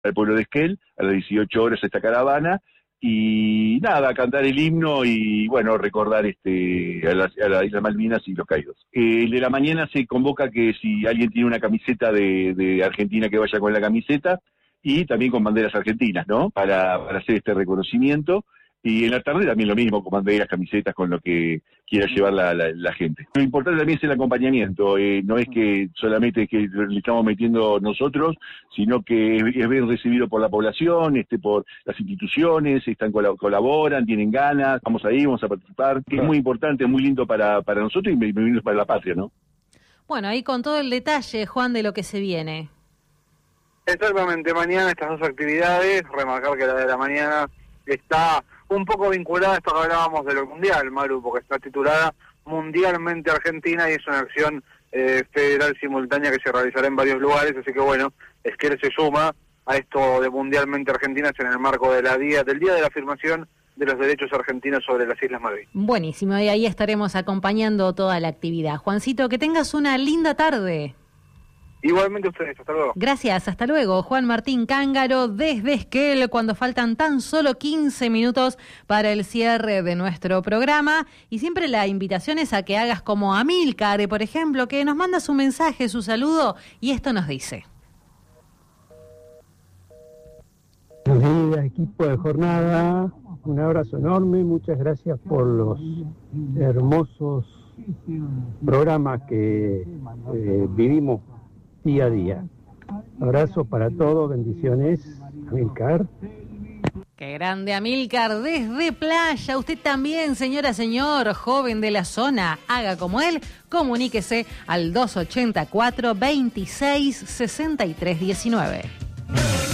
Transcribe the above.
al pueblo de Esquel, a las 18 horas esta caravana, y nada, cantar el himno y bueno, recordar a las Islas Malvinas y los caídos. El de la mañana se convoca que si alguien tiene una camiseta de Argentina, que vaya con la camiseta, y también con banderas argentinas, ¿no? Para hacer este reconocimiento. Y en la tarde también lo mismo, con banderas, camisetas, con lo que quiera llevar la gente. Lo importante también es el acompañamiento, no es que solamente que le estamos metiendo nosotros, sino que es bien recibido por la población, por las instituciones, colaboran, tienen ganas, vamos ahí, vamos a participar, que es muy importante, es muy lindo para nosotros y muy lindo para la patria, ¿no? Bueno, ahí con todo el detalle, Juan, de lo que se viene. Exactamente, mañana estas dos actividades, remarcar que la de la mañana está un poco vinculada a esto que hablábamos de lo mundial, Maru, porque está titulada Mundialmente Argentina y es una acción federal simultánea que se realizará en varios lugares, así que bueno, Esquel se suma a esto de Mundialmente Argentina en el marco de del Día de la Afirmación de los Derechos Argentinos sobre las Islas Malvinas. Buenísimo, y ahí estaremos acompañando toda la actividad. Juancito, que tengas una linda tarde. Igualmente ustedes, hasta luego. Gracias, hasta luego. Juan Martín Cángaro desde Esquel, cuando faltan tan solo 15 minutos para el cierre de nuestro programa. Y siempre la invitación es a que hagas como Amílcar, por ejemplo, que nos manda su mensaje, su saludo, y esto nos dice. Buenos días, equipo de jornada. Un abrazo enorme, muchas gracias por los hermosos programas que vivimos día a día. Abrazo para todos, bendiciones, Amílcar. Qué grande, Amílcar, desde Playa. Usted también, señora, señor, joven de la zona, haga como él, comuníquese al 284 26 63 19.